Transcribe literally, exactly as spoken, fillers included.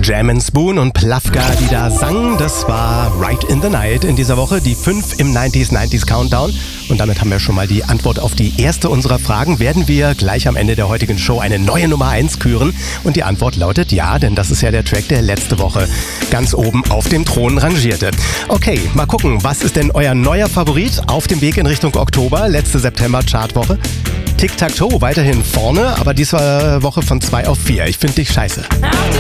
Jam and Spoon und Plafka, die da sangen. Das war Right in the Night in dieser Woche, die fünf im neunziger neunziger Countdown. Und damit haben wir schon mal die Antwort auf die erste unserer Fragen. Werden wir gleich am Ende der heutigen Show eine neue Nummer eins küren? Und die Antwort lautet ja, denn das ist ja der Track, der letzte Woche ganz oben auf dem Thron rangierte. Okay, mal gucken, was ist denn euer neuer Favorit auf dem Weg in Richtung Oktober, letzte September-Chartwoche? Tic-Tac-Toe weiterhin vorne, aber diese Woche von zwei auf vier. Ich finde dich scheiße.